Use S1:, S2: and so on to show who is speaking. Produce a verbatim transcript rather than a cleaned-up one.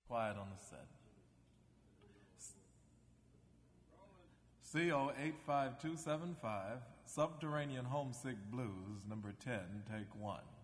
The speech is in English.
S1: Quiet on the set. C O eight five two seven five, Subterranean Homesick Blues, number ten, take one.